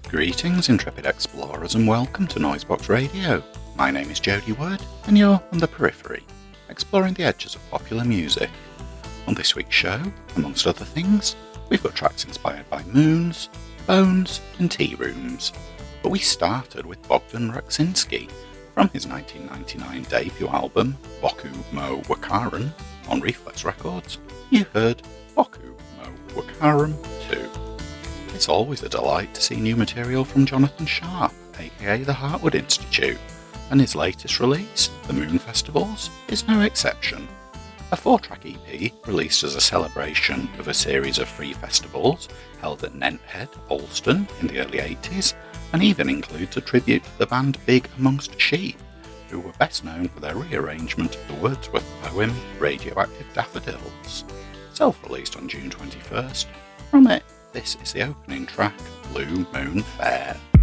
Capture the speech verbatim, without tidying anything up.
Greetings, intrepid explorers, and welcome to Noisebox Radio. My name is Jody Wood, and you're on the periphery, exploring the edges of popular music. On this week's show, amongst other things, we've got tracks inspired by moons, bones, and tea rooms. But we started with Bogdan Ruksinski from his nineteen ninety-nine debut album, Boku Mo Wakaran, on Reflex Records. You heard Boku Mo Wakaran two. It's always a delight to see new material from Jonathan Sharp, aka the Heartwood Institute, and his latest release, The Moon Festivals, is no exception. A four-track E P released as a celebration of a series of free festivals held at Nenthead, Alston in the early eighties, and even includes a tribute to the band Big Amongst Sheep, who were best known for their rearrangement of the Wordsworth poem Radioactive Daffodils. Self-released on June twenty-first, from it, this is the opening track, Blue Moon Fair.